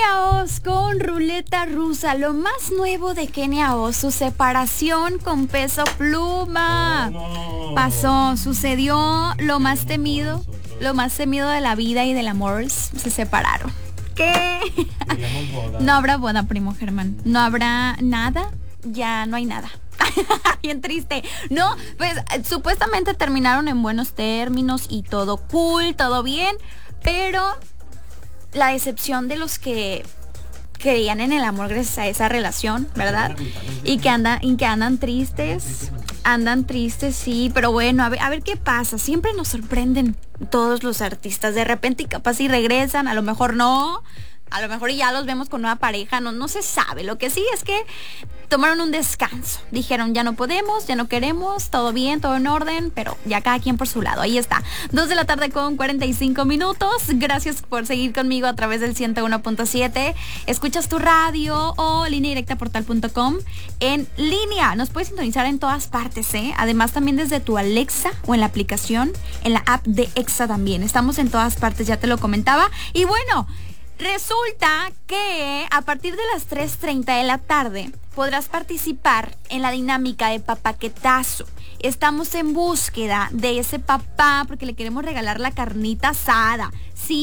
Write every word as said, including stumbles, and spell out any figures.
Kenia Oz con Ruleta Rusa, lo más nuevo de Kenia Oz, su separación con Peso Pluma. Oh, no. Pasó, sucedió lo más temido, lo más temido de la vida y del amor, se separaron. ¿Qué? No habrá boda, primo Germán, no habrá nada, ya no hay nada. Bien triste. No, pues supuestamente terminaron en buenos términos y todo cool, todo bien, pero la decepción de los que creían en el amor gracias a esa relación, ¿verdad? Y que andan, y que andan tristes, andan tristes, sí, pero bueno, a ver, a ver qué pasa. Siempre nos sorprenden todos los artistas, de repente y capaz si regresan, a lo mejor no, a lo mejor ya los vemos con nueva pareja, no, no se sabe. Lo que sí es que tomaron un descanso. Dijeron, ya no podemos, ya no queremos, todo bien, todo en orden, pero ya cada quien por su lado. Ahí está. Dos de la tarde con cuarenta y cinco minutos. Gracias por seguir conmigo a través del ciento uno punto siete. Escuchas tu radio o línea directa portal punto com en línea. Nos puedes sintonizar en todas partes, ¿eh? Además también desde tu Alexa o en la aplicación, en la app de Exa también. Estamos en todas partes, ya te lo comentaba. Y bueno, resulta que a partir de las tres treinta de la tarde podrás participar en la dinámica de papaquetazo. Estamos en búsqueda de ese papá porque le queremos regalar la carnita asada. Sí.